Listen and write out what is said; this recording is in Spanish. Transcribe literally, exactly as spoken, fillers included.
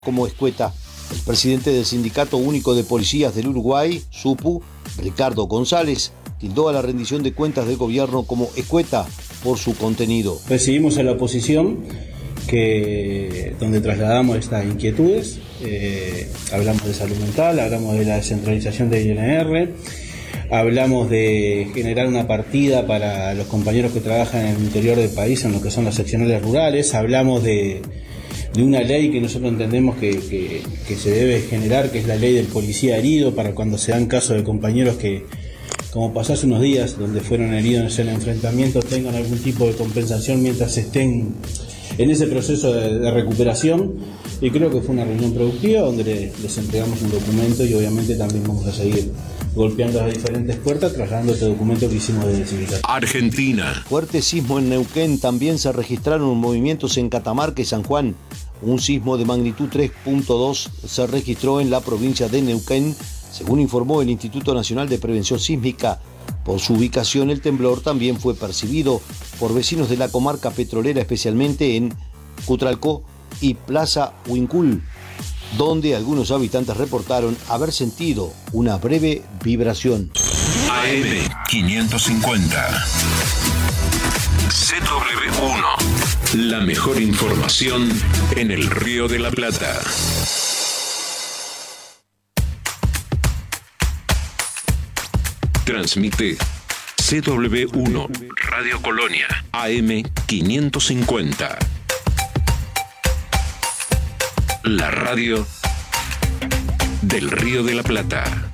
como escueta. El presidente del Sindicato Único de Policías del Uruguay, SUPU, Ricardo González, tildó a la rendición de cuentas del gobierno como escueta por su contenido. Recibimos a la oposición que, donde trasladamos estas inquietudes, eh, hablamos de salud mental, hablamos de la descentralización del I N R, hablamos de generar una partida para los compañeros que trabajan en el interior del país en lo que son las seccionales rurales, hablamos de, de una ley que nosotros entendemos que, que, que se debe generar, que es la ley del policía herido, para cuando se dan casos de compañeros que, como pasó hace unos días, donde fueron heridos en el enfrentamiento, tengan algún tipo de compensación mientras estén en ese proceso de, de recuperación. Y creo que fue una reunión productiva donde le, les entregamos un documento y obviamente también vamos a seguir golpeando las diferentes puertas, trasladando este documento que hicimos desde el sindicato. Argentina. Fuerte sismo en Neuquén. También se registraron movimientos en Catamarca y San Juan. Un sismo de magnitud tres punto dos se registró en la provincia de Neuquén, según informó el Instituto Nacional de Prevención Sísmica. Por su ubicación, el temblor también fue percibido por vecinos de la comarca petrolera, especialmente en Cutralcó y Plaza Huincul, donde algunos habitantes reportaron haber sentido una breve vibración. A M quinientos cincuenta. C W uno. La mejor información en el Río de la Plata. Transmite C W uno Radio Colonia A M quinientos cincuenta. La radio del Río de la Plata.